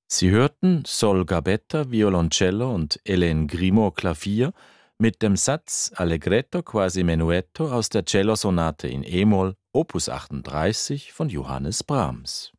Sie hörten Sol Gabetta Violoncello und Hélène Grimaud Klavier mit dem Satz Allegretto quasi menuetto aus der Cellosonate in E-Moll, Opus 38 von Johannes Brahms.